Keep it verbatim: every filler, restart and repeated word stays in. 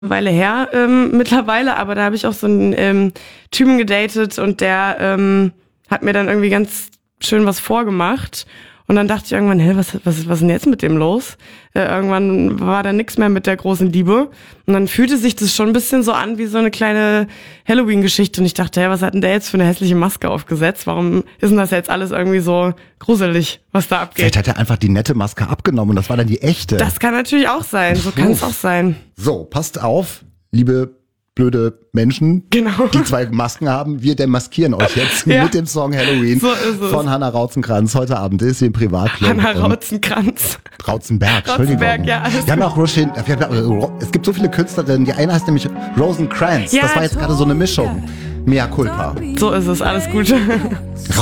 Weile her ähm, mittlerweile, aber da habe ich auch so einen ähm, Typen gedatet und der ähm, hat mir dann irgendwie ganz schön was vorgemacht. Und dann dachte ich irgendwann, hä, was, was, was ist denn jetzt mit dem los? Äh, irgendwann war da nichts mehr mit der großen Liebe. Und dann fühlte sich das schon ein bisschen so an wie so eine kleine Halloween-Geschichte. Und ich dachte, hä, was hat denn der jetzt für eine hässliche Maske aufgesetzt? Warum ist denn das jetzt alles irgendwie so gruselig, was da abgeht? Vielleicht hat er einfach die nette Maske abgenommen und das war dann die echte. Das kann natürlich auch sein, so kann es auch sein. So, passt auf, liebe blöde Menschen, Genau. die zwei Masken haben. Wir demaskieren euch jetzt Ja. mit dem Song Halloween So ist es. von Hannah Rauzenkranz. Heute Abend ist sie im Privatclub. Hannah und- Rauzenkranz. Rauzenberg, Entschuldigung. Rauzenberg, ja, alles Wir haben auch Rosin, wir haben, äh, es gibt so viele Künstlerinnen. Die eine heißt nämlich Rosencrantz. Ja, das war jetzt gerade so eine Mischung. Mea culpa. So ist es, alles Gute.